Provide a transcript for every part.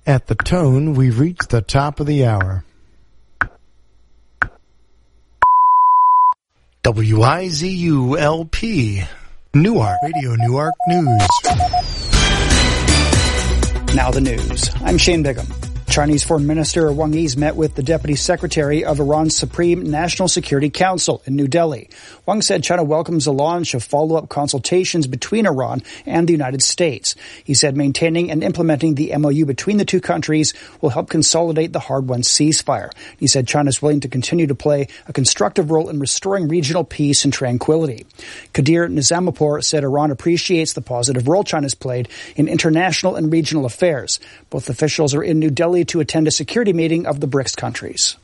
At the tone, we've reached the top of the hour. WIZU-LP, Newark, Radio Newark News. Now the news. I'm Shane Bigham. Chinese Foreign Minister Wang Yi's met with the Deputy Secretary of Iran's Supreme National Security Council in New Delhi. Wang said China welcomes the launch of follow-up consultations between Iran and the United States. He said maintaining and implementing the MOU between the two countries will help consolidate the hard-won ceasefire. He said China is willing to continue to play a constructive role in restoring regional peace and tranquility. Qadir Nizampour said Iran appreciates the positive role China has played in international and regional affairs. Both officials are in New Delhi to attend a security meeting of the BRICS countries.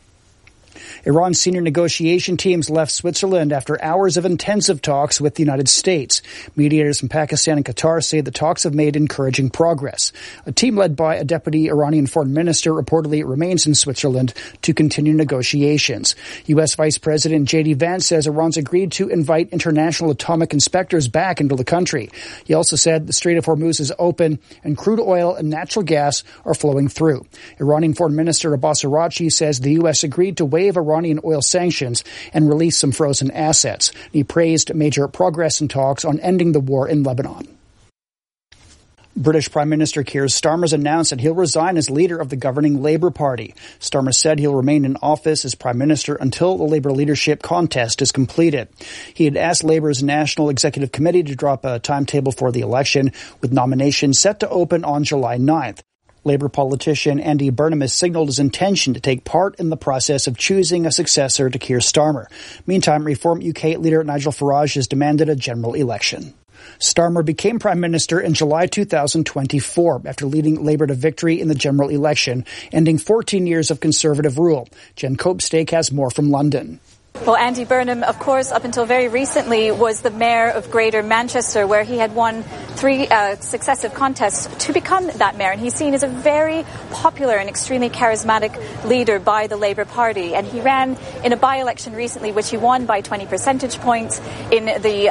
Iran's senior negotiation teams left Switzerland after hours of intensive talks with the United States. Mediators from Pakistan and Qatar say the talks have made encouraging progress. A team led by a deputy Iranian foreign minister reportedly remains in Switzerland to continue negotiations. U.S. Vice President J.D. Vance says Iran's agreed to invite international atomic inspectors back into the country. He also said the Strait of Hormuz is open and crude oil and natural gas are flowing through. Iranian Foreign Minister Abbas Araghchi says the U.S. agreed to waive Iranian oil sanctions and release some frozen assets. He praised major progress in talks on ending the war in Lebanon. British Prime Minister Keir Starmer has announced that he'll resign as leader of the governing Labour Party. Starmer said he'll remain in office as Prime Minister until the Labour leadership contest is completed. He had asked Labour's National Executive Committee to drop a timetable for the election, with nominations set to open on July 9th. Labour politician Andy Burnham has signalled his intention to take part in the process of choosing a successor to Keir Starmer. Meantime, Reform UK leader Nigel Farage has demanded a general election. Starmer became Prime Minister in July 2024 after leading Labour to victory in the general election, ending 14 years of Conservative rule. Jen Copestake has more from London. Well, Andy Burnham, of course, up until very recently was the mayor of Greater Manchester, where he had won 3 successive contests to become that mayor. And he's seen as a very popular and extremely charismatic leader by the Labour Party. And he ran in a by-election recently, which he won by 20 percentage points in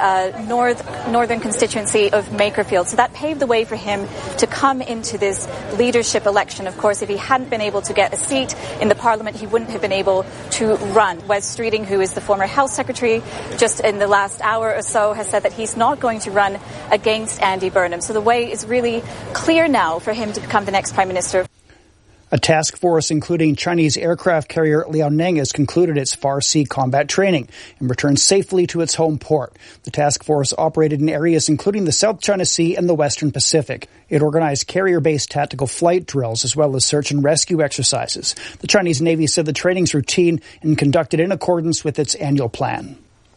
the northern constituency of Makerfield. So that paved the way for him to come into this leadership election. Of course, if he hadn't been able to get a seat in the Parliament, he wouldn't have been able to run. Wes Streeting, who is the former Health Secretary, just in the last hour or so has said that he's not going to run against Andy Burnham. So the way is really clear now for him to become the next Prime Minister. A task force including Chinese aircraft carrier Liaoning has concluded its Far-Sea combat training and returned safely to its home port. The task force operated in areas including the South China Sea and the Western Pacific. It organized carrier-based tactical flight drills as well as search and rescue exercises. The Chinese Navy said the training's routine and conducted in accordance with its annual plan.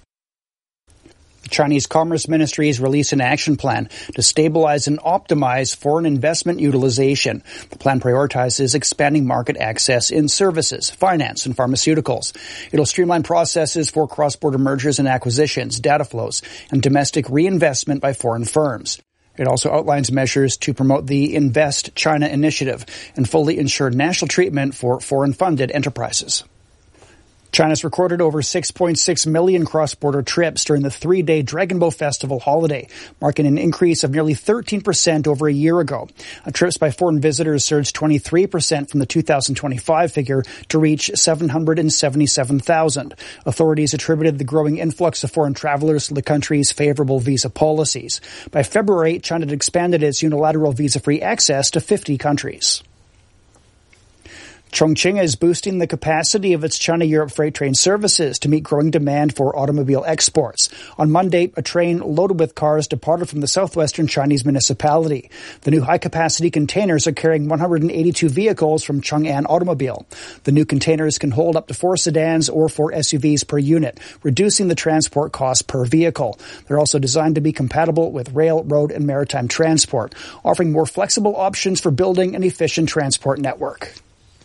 The Chinese Commerce Ministry has released an action plan to stabilize and optimize foreign investment utilization. The plan prioritizes expanding market access in services, finance, and pharmaceuticals. It'll streamline processes for cross-border mergers and acquisitions, data flows, and domestic reinvestment by foreign firms. It also outlines measures to promote the Invest China initiative and fully ensure national treatment for foreign-funded enterprises. China's recorded over 6.6 million cross-border trips during the 3-day Dragon Boat Festival holiday, marking an increase of nearly 13% over a year ago. Trips by foreign visitors surged 23% from the 2025 figure to reach 777,000. Authorities attributed the growing influx of foreign travelers to the country's favorable visa policies. By February, China had expanded its unilateral visa-free access to 50 countries. Chongqing is boosting the capacity of its China-Europe freight train services to meet growing demand for automobile exports. On Monday, a train loaded with cars departed from the southwestern Chinese municipality. The new high-capacity containers are carrying 182 vehicles from Chang'an Automobile. The new containers can hold up to 4 sedans or 4 SUVs per unit, reducing the transport cost per vehicle. They're also designed to be compatible with rail, road, and maritime transport, offering more flexible options for building an efficient transport network.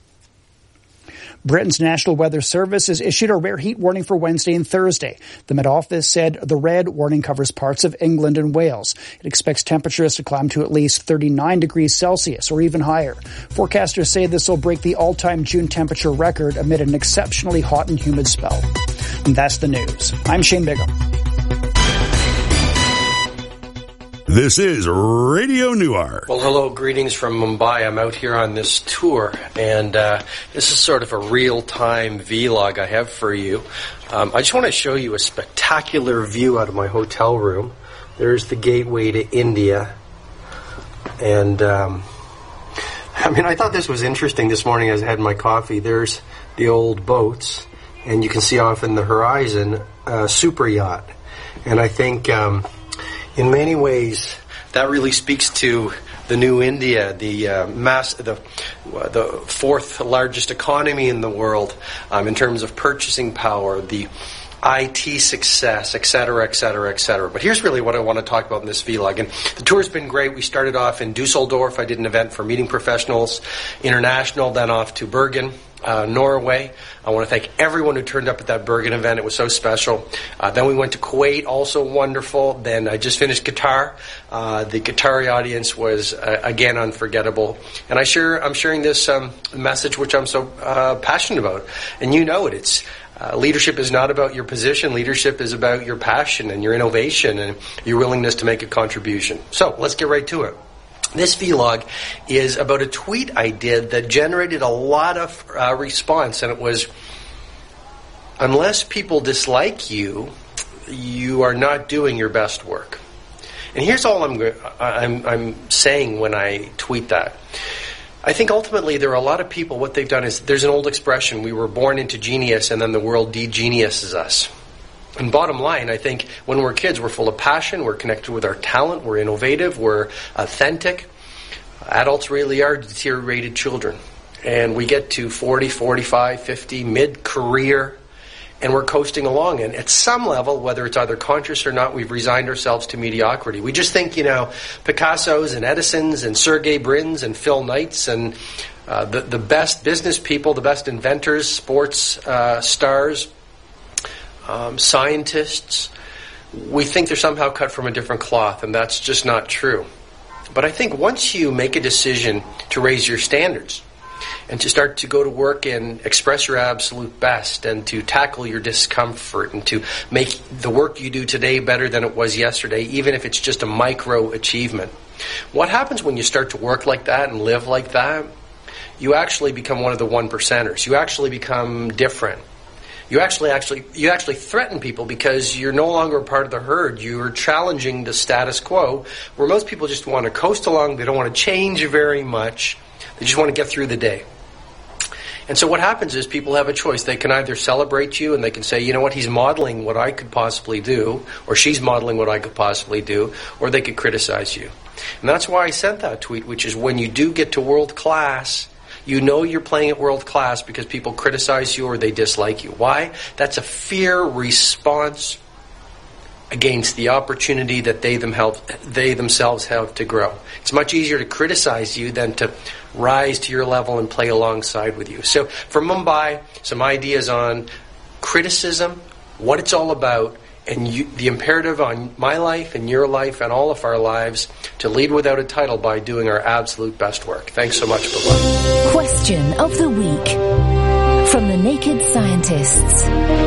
Britain's National Weather Service has issued a rare heat warning for Wednesday and Thursday. The Met Office said the red warning covers parts of England and Wales. It expects temperatures to climb to at least 39 degrees Celsius or even higher. Forecasters say this will break the all-time June temperature record amid an exceptionally hot and humid spell. And that's the news. I'm Shane Bigham. This is Radio Newark. Well, hello, greetings from Mumbai. I'm out here on this tour, and this is sort of a real-time vlog I have for you. I just want to show you a spectacular view out of my hotel room. There's the gateway to India, and I thought this was interesting this morning as I had my coffee. There's the old boats, and you can see off in the horizon a super yacht. And I think in many ways that really speaks to the new India, the fourth largest economy in the world in terms of purchasing power, the IT success, et cetera, et cetera, et cetera. But here's really what I want to talk about in this vlog. And the tour's been great. We started off in Dusseldorf. I did an event for Meeting Professionals International, then off to Bergen, Norway. I want to thank everyone who turned up at that Bergen event. It was so special. Then we went to Kuwait, also wonderful. Then I just finished Qatar. The Qatari audience was, again, unforgettable. And I'm sharing this message which I'm so passionate about. And you know it. It's leadership is not about your position. Leadership is about your passion and your innovation and your willingness to make a contribution. So let's get right to it. This vlog is about a tweet I did that generated a lot of response, and it was, unless people dislike you, you are not doing your best work. And here's all I'm saying when I tweet that. I think ultimately there are a lot of people, what they've done is, there's an old expression, we were born into genius and then the world de-geniuses us. And bottom line, I think when we're kids, we're full of passion, we're connected with our talent, we're innovative, we're authentic. Adults really are deteriorated children. And we get to 40, 45, 50, mid-career, and we're coasting along. And at some level, whether it's either conscious or not, we've resigned ourselves to mediocrity. We just think, Picassos and Edisons and Sergey Brins and Phil Knights and the best business people, the best inventors, sports stars, scientists, we think they're somehow cut from a different cloth, and that's just not true. But I think once you make a decision to raise your standards and to start to go to work and express your absolute best and to tackle your discomfort and to make the work you do today better than it was yesterday, even if it's just a micro achievement, what happens when you start to work like that and live like that? You actually become one of the 1%ers. You actually become different. You actually threaten people because you're no longer a part of the herd. You're challenging the status quo, where most people just want to coast along. They don't want to change very much. They just want to get through the day. And so what happens is people have a choice. They can either celebrate you and they can say, you know what, he's modeling what I could possibly do, or she's modeling what I could possibly do, or they could criticize you. And that's why I sent that tweet, which is when you do get to world class, you know you're playing at world class because people criticize you or they dislike you. Why? That's a fear response against the opportunity that they themselves have to grow. It's much easier to criticize you than to rise to your level and play alongside with you. So from Mumbai, some ideas on criticism, what it's all about, and the imperative on my life and your life and all of our lives to lead without a title by doing our absolute best work. Thanks so much. Bye-bye. Question of the week from the Naked Scientists.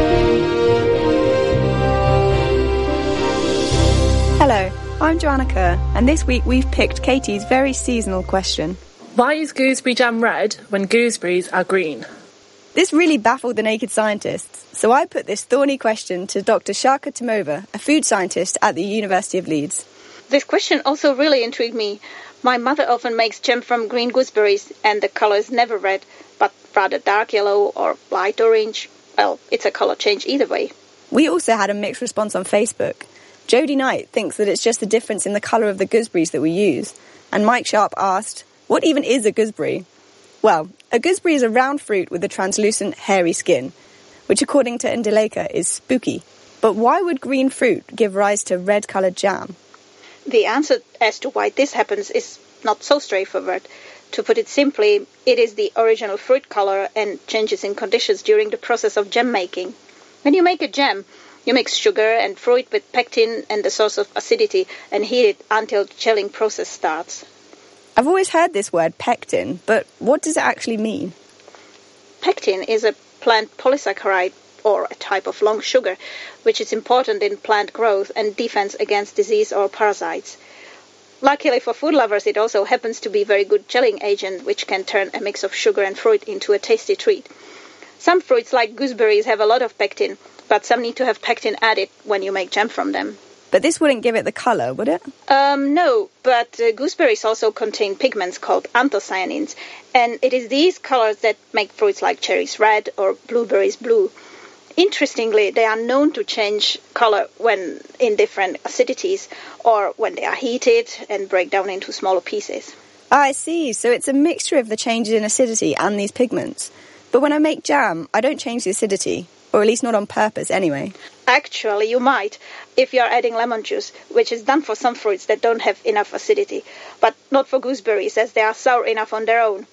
Hello, I'm Joanna Kerr, and this week we've picked Katie's very seasonal question. Why is gooseberry jam red when gooseberries are green? This really baffled the Naked Scientists, so I put this thorny question to Dr. Shaka Timova, a food scientist at the University of Leeds. This question also really intrigued me. My mother often makes jam from green gooseberries, and the color is never red, but rather dark yellow or light orange. Well, it's a color change either way. We also had a mixed response on Facebook. Jodie Knight thinks that it's just the difference in the colour of the gooseberries that we use. And Mike Sharp asked, what even is a gooseberry? Well, a gooseberry is a round fruit with a translucent, hairy skin, which according to Indaleka is spooky. But why would green fruit give rise to red-coloured jam? The answer as to why this happens is not so straightforward. To put it simply, it is the original fruit colour and changes in conditions during the process of jam making. When you make a jam, you mix sugar and fruit with pectin and the source of acidity and heat it until the gelling process starts. I've always heard this word pectin, but what does it actually mean? Pectin is a plant polysaccharide, or a type of long sugar, which is important in plant growth and defense against disease or parasites. Luckily for food lovers, it also happens to be a very good gelling agent, which can turn a mix of sugar and fruit into a tasty treat. Some fruits, like gooseberries, have a lot of pectin, but some need to have pectin added when you make jam from them. But this wouldn't give it the colour, would it? No, but gooseberries also contain pigments called anthocyanins, and it is these colours that make fruits like cherries red or blueberries blue. Interestingly, they are known to change colour when in different acidities or when they are heated and break down into smaller pieces. I see. So it's a mixture of the changes in acidity and these pigments. But when I make jam, I don't change the acidity, or at least not on purpose anyway. Actually, you might, if you are adding lemon juice, which is done for some fruits that don't have enough acidity, but not for gooseberries, as they are sour enough on their own.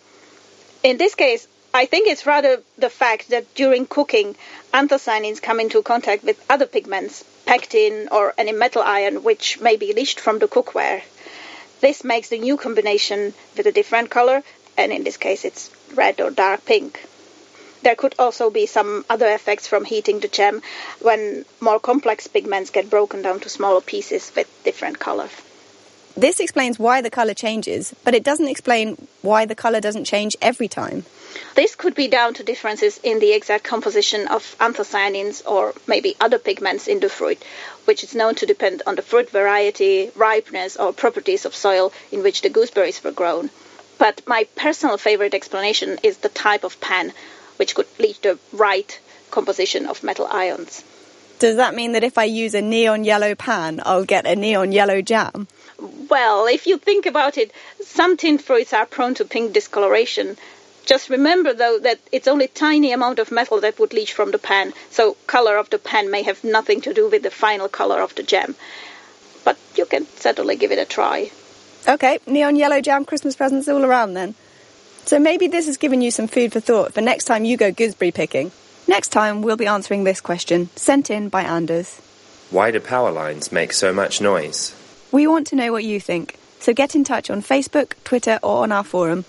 In this case, I think it's rather the fact that during cooking, anthocyanins come into contact with other pigments, pectin or any metal ion, which may be leached from the cookware. This makes the new combination with a different color, and in this case it's red or dark pink. There could also be some other effects from heating the jam when more complex pigments get broken down to smaller pieces with different color. This explains why the colour changes, but it doesn't explain why the colour doesn't change every time. This could be down to differences in the exact composition of anthocyanins or maybe other pigments in the fruit, which is known to depend on the fruit variety, ripeness or properties of soil in which the gooseberries were grown. But my personal favorite explanation is the type of pan, which could lead to the right composition of metal ions. Does that mean that if I use a neon yellow pan, I'll get a neon yellow jam? Well, if you think about it, some tinned fruits are prone to pink discoloration. Just remember, though, that it's only a tiny amount of metal that would leach from the pan, so color of the pan may have nothing to do with the final color of the jam. But you can certainly give it a try. Okay, neon yellow jam Christmas presents all around then. So maybe this has given you some food for thought for next time you go gooseberry picking. Next time we'll be answering this question, sent in by Anders. Why do power lines make so much noise? We want to know what you think, so get in touch on Facebook, Twitter or on our forum,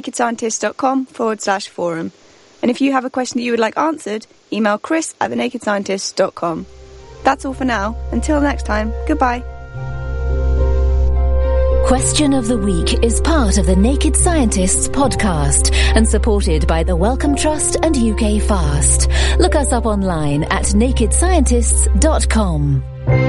nakedscientist.com/forum. And if you have a question that you would like answered, email chris@thenakedscientist.com. That's all for now. Until next time, goodbye. Question of the Week is part of the Naked Scientists podcast and supported by the Wellcome Trust and UK Fast. Look us up online at nakedscientists.com.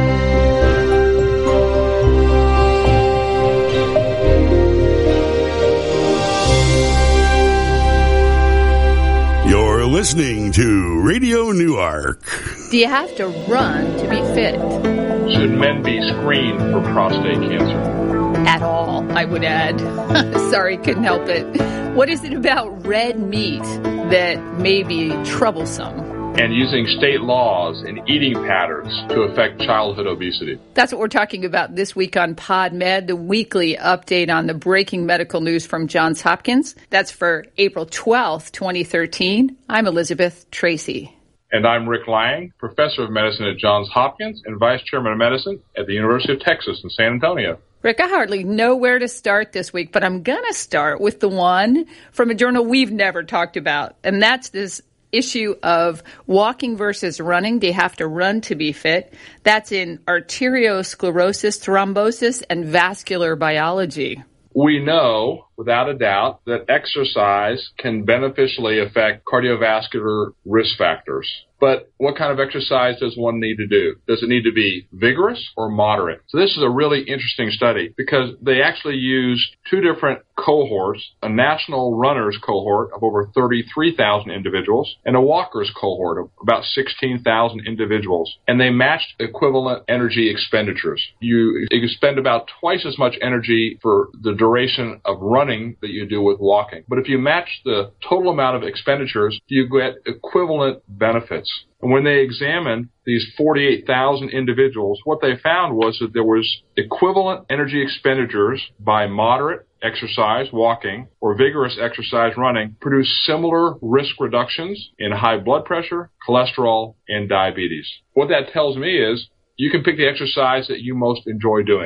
You're listening to Radio Newark. Do you have to run to be fit? Should men be screened for prostate cancer? At all, I would add. Sorry, couldn't help it. What is it about red meat that may be troublesome? And using state laws and eating patterns to affect childhood obesity. That's what we're talking about this week on PodMed, the weekly update on the breaking medical news from Johns Hopkins. That's for April 12th, 2013. I'm Elizabeth Tracy. And I'm Rick Lang, professor of medicine at Johns Hopkins and vice chairman of medicine at the University of Texas in San Antonio. Rick, I hardly know where to start this week, but I'm going to start with the one from a journal we've never talked about, and that's this issue of walking versus running. Do you have to run to be fit? That's in arteriosclerosis, thrombosis, and vascular biology. We know, without a doubt, that exercise can beneficially affect cardiovascular risk factors. But what kind of exercise does one need to do? Does it need to be vigorous or moderate? So this is a really interesting study because they actually used two different cohorts, a national runners cohort of over 33,000 individuals and a walkers cohort of about 16,000 individuals. And they matched equivalent energy expenditures. You expend about twice as much energy for the duration of running that you do with walking. But if you match the total amount of expenditures, you get equivalent benefits. And when they examined these 48,000 individuals, what they found was that there was equivalent energy expenditures by moderate exercise, walking, or vigorous exercise, running, produced similar risk reductions in high blood pressure, cholesterol, and diabetes. What that tells me is you can pick the exercise that you most enjoy doing.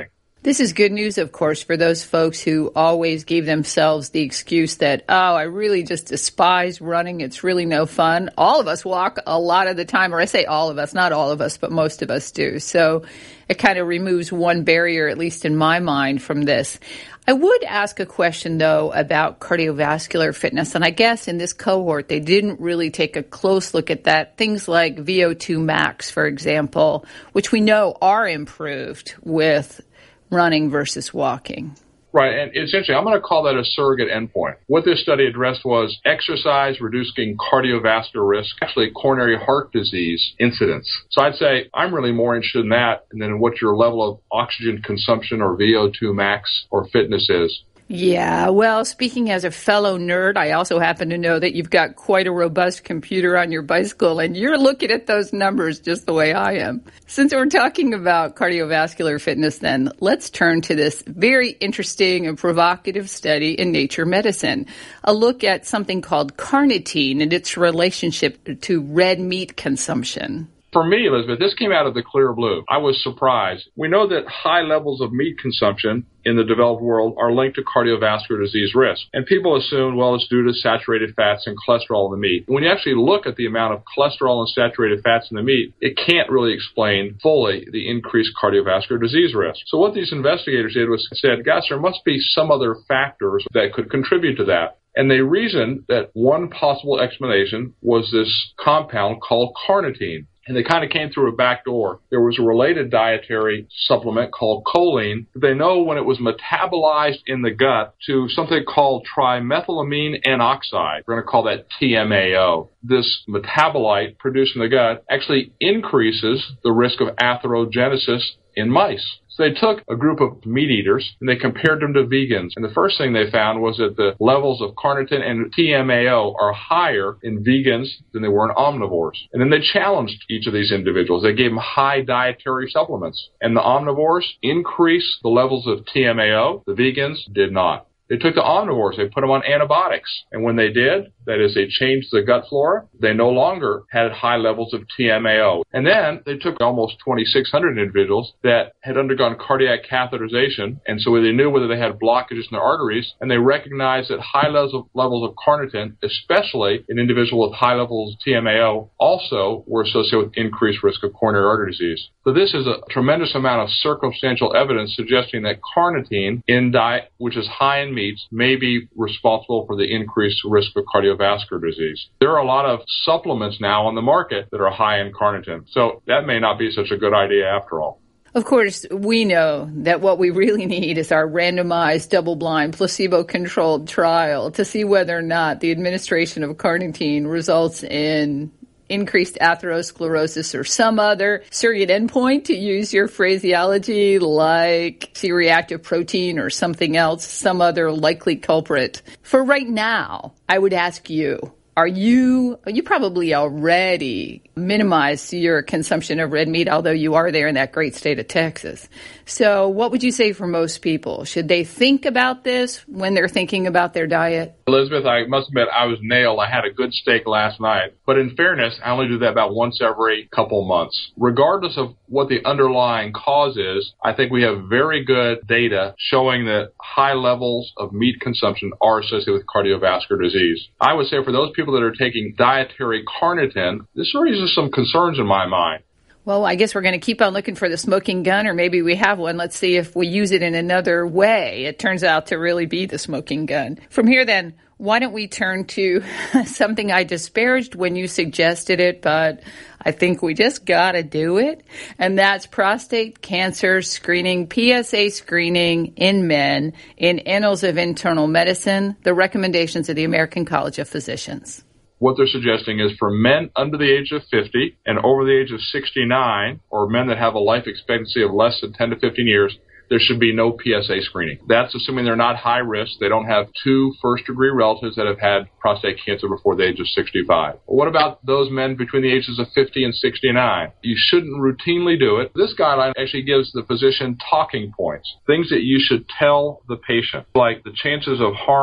This is good news, of course, for those folks who always gave themselves the excuse that, I really just despise running. It's really no fun. All of us walk a lot of the time, or I say all of us, not all of us, but most of us do. So it kind of removes one barrier, at least in my mind, from this. I would ask a question, though, about cardiovascular fitness. And I guess in this cohort, they didn't really take a close look at that. Things like VO2 max, for example, which we know are improved with running versus walking. Right, and essentially, I'm going to call that a surrogate endpoint. What this study addressed was exercise reducing cardiovascular risk, actually coronary heart disease incidence. So I'd say I'm really more interested in that than what your level of oxygen consumption or VO2 max or fitness is. Yeah, well, speaking as a fellow nerd, I also happen to know that you've got quite a robust computer on your bicycle, and you're looking at those numbers just the way I am. Since we're talking about cardiovascular fitness, then, let's turn to this very interesting and provocative study in Nature Medicine, a look at something called carnitine and its relationship to red meat consumption. For me, Elizabeth, this came out of the clear blue. I was surprised. We know that high levels of meat consumption in the developed world are linked to cardiovascular disease risk. And people assume, well, it's due to saturated fats and cholesterol in the meat. When you actually look at the amount of cholesterol and saturated fats in the meat, it can't really explain fully the increased cardiovascular disease risk. So what these investigators did was said, guys, there must be some other factors that could contribute to that. And they reasoned that one possible explanation was this compound called carnitine. And they kind of came through a back door. There was a related dietary supplement called choline. They know when it was metabolized in the gut to something called trimethylamine N-oxide. We're going to call that TMAO. This metabolite produced in the gut actually increases the risk of atherogenesis in mice. So they took a group of meat eaters and they compared them to vegans. And the first thing they found was that the levels of carnitine and TMAO are higher in vegans than they were in omnivores. And then they challenged each of these individuals. They gave them high dietary supplements. And the omnivores increased the levels of TMAO. The vegans did not. They took the omnivores, they put them on antibiotics. And when they did, that is, they changed the gut flora, they no longer had high levels of TMAO. And then they took almost 2,600 individuals that had undergone cardiac catheterization, and so they knew whether they had blockages in their arteries, and they recognized that high levels of carnitine, especially in individuals with high levels of TMAO, also were associated with increased risk of coronary artery disease. So this is a tremendous amount of circumstantial evidence suggesting that carnitine in diet, which is high in meats, may be responsible for the increased risk of cardiovascular disease. There are a lot of supplements now on the market that are high in carnitine, so that may not be such a good idea after all. Of course, we know that what we really need is our randomized, double-blind, placebo-controlled trial to see whether or not the administration of carnitine results in increased atherosclerosis or some other surrogate endpoint, to use your phraseology, like C-reactive protein or something else, some other likely culprit. For right now, I would ask you, you probably already minimize your consumption of red meat, although you are there in that great state of Texas. So what would you say for most people? Should they think about this when they're thinking about their diet? Elizabeth, I must admit I was nailed. I had a good steak last night. But in fairness, I only do that about once every couple months. Regardless of what the underlying cause is, I think we have very good data showing that high levels of meat consumption are associated with cardiovascular disease. I would say for those people that are taking dietary carnitine, this raises some concerns in my mind. Well, I guess we're going to keep on looking for the smoking gun, or maybe we have one. Let's see if we use it in another way. It turns out to really be the smoking gun. From here, then, why don't we turn to something I disparaged when you suggested it, but I think we just got to do it, and that's prostate cancer screening, PSA screening in men in Annals of Internal Medicine, the recommendations of the American College of Physicians. What they're suggesting is for men under the age of 50 and over the age of 69, or men that have a life expectancy of less than 10 to 15 years, there should be no PSA screening. That's assuming they're not high risk. They don't have 2 first-degree relatives that have had prostate cancer before the age of 65. What about those men between the ages of 50 and 69? You shouldn't routinely do it. This guideline actually gives the physician talking points, things that you should tell the patient, like the chances of harm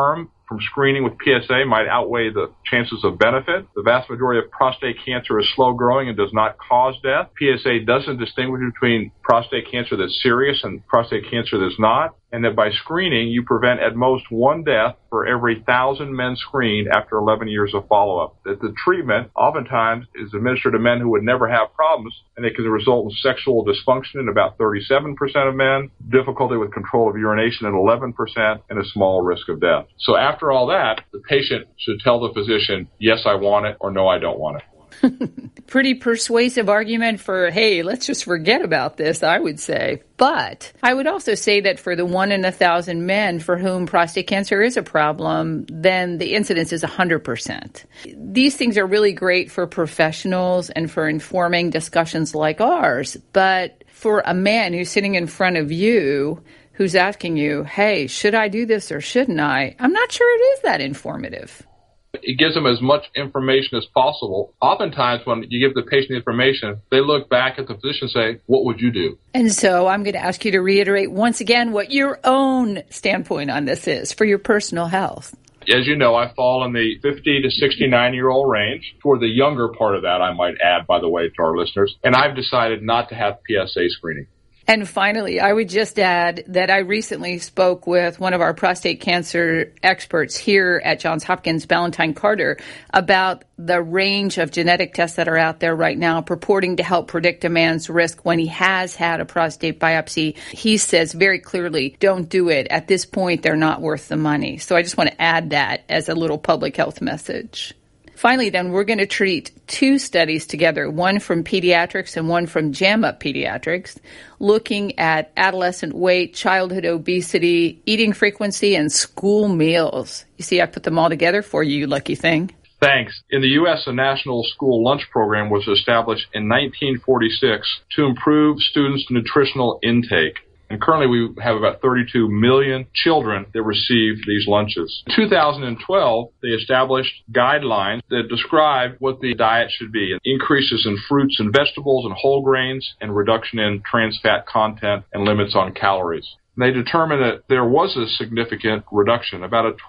from screening with PSA might outweigh the chances of benefit. The vast majority of prostate cancer is slow growing and does not cause death. PSA doesn't distinguish between prostate cancer that's serious and prostate cancer that's not. And that by screening, you prevent at most one death for every 1,000 men screened after 11 years of follow-up. That the treatment oftentimes is administered to men who would never have problems, and it can result in sexual dysfunction in about 37% of men, difficulty with control of urination in 11%, and a small risk of death. So after all that, the patient should tell the physician, yes, I want it, or no, I don't want it. Pretty persuasive argument for, hey, let's just forget about this, I would say. But I would also say that for the 1 in 1,000 men for whom prostate cancer is a problem, then the incidence is 100%. These things are really great for professionals and for informing discussions like ours. But for a man who's sitting in front of you, who's asking you, hey, should I do this or shouldn't I? I'm not sure it is that informative. It gives them as much information as possible. Oftentimes, when you give the patient the information, they look back at the physician and say, what would you do? And so I'm going to ask you to reiterate once again what your own standpoint on this is for your personal health. As you know, I fall in the 50 to 69-year-old range. For the younger part of that, I might add, by the way, to our listeners. And I've decided not to have PSA screening. And finally, I would just add that I recently spoke with one of our prostate cancer experts here at Johns Hopkins, Ballantyne Carter, about the range of genetic tests that are out there right now purporting to help predict a man's risk when he has had a prostate biopsy. He says very clearly, don't do it. At this point, they're not worth the money. So I just want to add that as a little public health message. Finally, then, we're going to treat two studies together, one from pediatrics and one from JAM Up Pediatrics, looking at adolescent weight, childhood obesity, eating frequency, and school meals. You see, I put them all together for you, lucky thing. Thanks. In the U.S., a national school lunch program was established in 1946 to improve students' nutritional intake. And currently we have about 32 million children that receive these lunches. In 2012, they established guidelines that describe what the diet should be. Increases in fruits and vegetables and whole grains, and reduction in trans fat content and limits on calories. They determined that there was a significant reduction, about a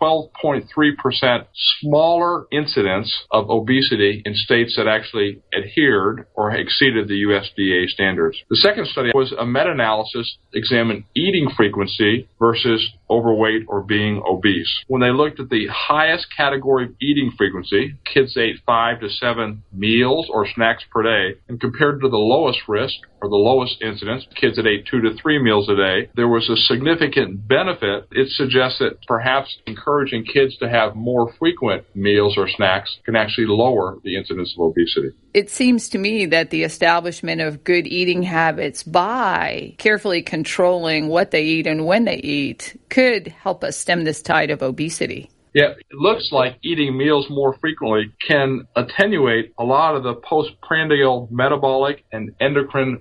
12.3% smaller incidence of obesity in states that actually adhered or exceeded the USDA standards. The second study was a meta-analysis examined eating frequency versus overweight or being obese. When they looked at the highest category of eating frequency, kids ate 5 to 7 meals or snacks per day, and compared to the lowest risk or the lowest incidence, kids that ate 2 to 3 meals a day, there was a significant benefit. It suggests that perhaps encouraging kids to have more frequent meals or snacks can actually lower the incidence of obesity. It seems to me that the establishment of good eating habits by carefully controlling what they eat and when they eat could help us stem this tide of obesity. Yeah, it looks like eating meals more frequently can attenuate a lot of the postprandial metabolic and endocrine